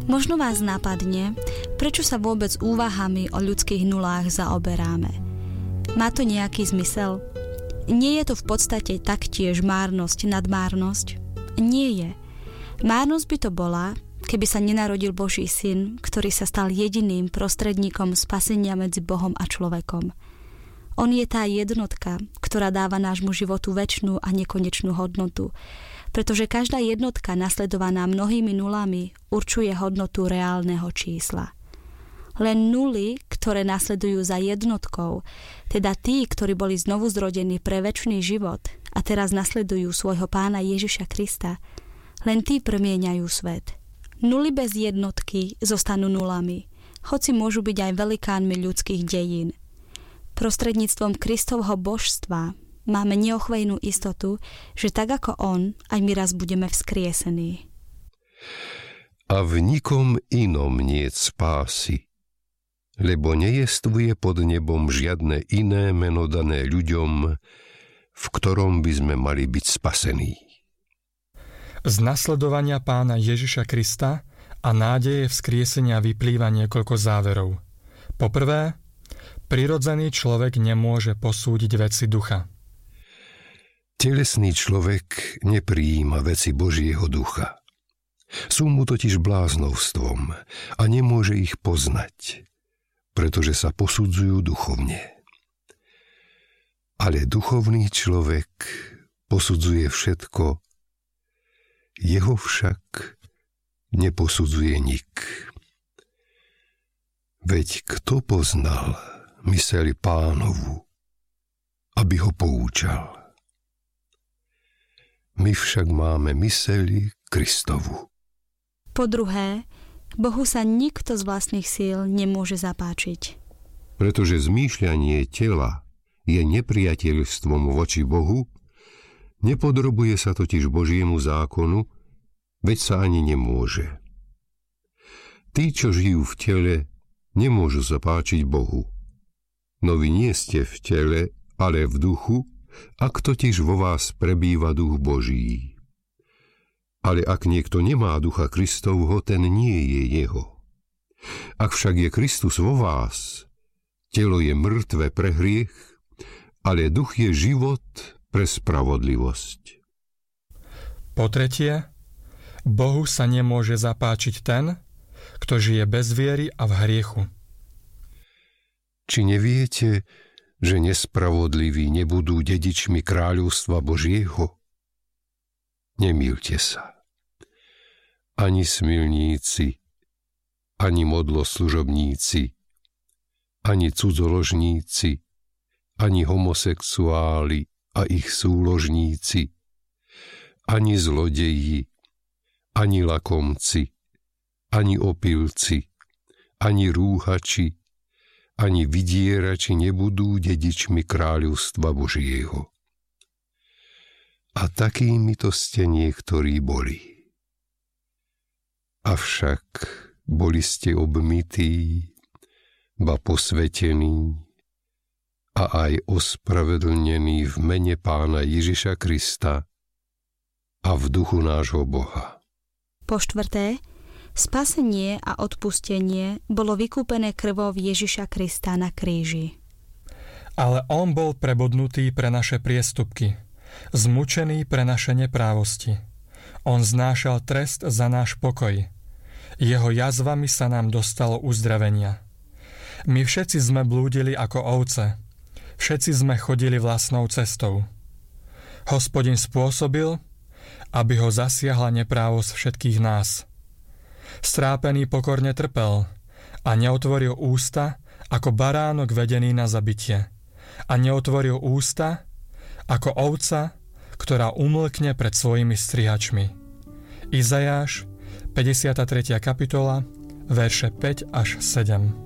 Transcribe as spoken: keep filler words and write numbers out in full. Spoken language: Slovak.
Možno vás napadne, prečo sa vôbec úvahami o ľudských nulách zaoberáme. Má to nejaký zmysel? Nie je to v podstate taktiež márnosť nad márnosť? Nie je. Márnosť by to bola, keby sa nenarodil Boží syn, ktorý sa stal jediným prostredníkom spasenia medzi Bohom a človekom. On je tá jednotka, ktorá dáva nášmu životu večnú a nekonečnú hodnotu, pretože každá jednotka nasledovaná mnohými nulami určuje hodnotu reálneho čísla. Len nuly, ktoré nasledujú za jednotkou, teda tí, ktorí boli znovu zrodení pre večný život a teraz nasledujú svojho pána Ježiša Krista, len tí premieňajú svet. Nuly bez jednotky zostanú nulami, hoci môžu byť aj velikánmi ľudských dejín. Prostredníctvom Kristovho božstva máme neochvejnú istotu, že tak ako on, aj my raz budeme vzkriesení. A v nikom inom niet spásy, lebo nejestvuje pod nebom žiadne iné meno dané ľuďom, v ktorom by sme mali byť spasení. Z nasledovania pána Ježiša Krista a nádeje vzkriesenia vyplýva niekoľko záverov. Poprvé, prirodzený človek nemôže posúdiť veci ducha. Telesný človek neprijíma veci Božieho ducha. Sú mu totiž bláznovstvom a nemôže ich poznať, pretože sa posudzujú duchovne. Ale duchovný človek posudzuje všetko, jeho však neposudzuje nik. Veď kto poznal myseľ Pánovu, aby ho poučal? My však máme myseľ Kristovu. Po druhé, Bohu sa nikto z vlastných síl nemôže zapáčiť. Pretože zmýšľanie tela je nepriateľstvom voči Bohu, nepodrobuje sa totiž Božiemu zákonu, veď sa ani nemôže. Tí, čo žijú v tele, nemôžu zapáčiť Bohu. No vy nie ste v tele, ale v duchu, ak totiž vo vás prebýva duch Boží. Ale ak niekto nemá ducha Kristovho, ten nie je jeho. Ak však je Kristus vo vás, telo je mŕtve pre hriech, ale duch je život pre spravodlivosť. Po tretie, Bohu sa nemôže zapáčiť ten, kto žije bez viery a v hriechu. Či neviete, že nespravodliví nebudú dedičmi kráľovstva Božieho? Nemýlte sa. Ani smilníci, ani modloslužobníci, ani cudzoložníci, ani homosexuáli a ich súložníci, ani zlodeji, ani lakomci, ani opilci, ani rúhači, ani vydierači nebudú dedičmi kráľovstva Božieho. A takýmito ste niektorí boli. Avšak boli ste obmytí, ba posvetení a aj ospravedlnení v mene Pána Ježiša Krista a v duchu nášho Boha. Po štvrté, spasenie a odpustenie bolo vykúpené krvou Ježiša Krista na kríži. Ale on bol prebodnutý pre naše priestupky, zmučený pre naše neprávosti. On znášal trest za náš pokoj. Jeho jazvami sa nám dostalo uzdravenia. My všetci sme blúdili ako ovce. Všetci sme chodili vlastnou cestou. Hospodin spôsobil, aby ho zasiahla neprávosť všetkých nás. Strápený pokorne trpel a neotvoril ústa ako baránok vedený na zabitie. A neotvoril ústa ako ovca, ktorá umlkne pred svojimi strihačmi. Izajáš, päťdesiata tretia kapitola, verše päť až sedem.